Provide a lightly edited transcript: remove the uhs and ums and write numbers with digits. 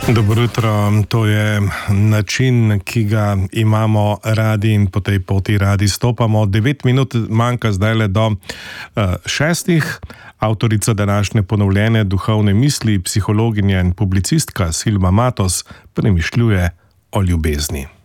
Dobro jutro, to je način, ki ga imamo radi in po tej poti radi stopamo. 9 minut manjka zdajle do 6. Avtorica današnje ponovljene duhovne misli, psihologinja in publicistka Silva Matos premišljuje o ljubezni.